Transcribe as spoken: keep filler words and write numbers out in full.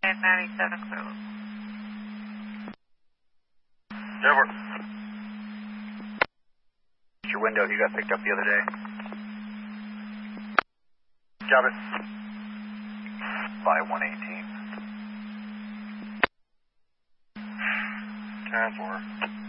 ninety-seven clear. Over. Your window you got picked up the other day. Got it. By one eighteen. ten four.